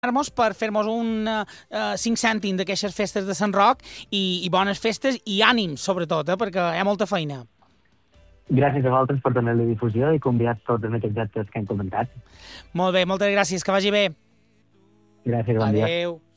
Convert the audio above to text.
per fer-nos un 5 cèntim d'aquestes festes de Sant Roc i bones festes i ànims, sobretot, perquè hi ha molta feina. Gràcies a vosaltres per donar la difusió i convidar tots en aquests actes que hem comentat. Molt bé, moltes gràcies, que vagi bé. Gràcies, bon dia. Adéu.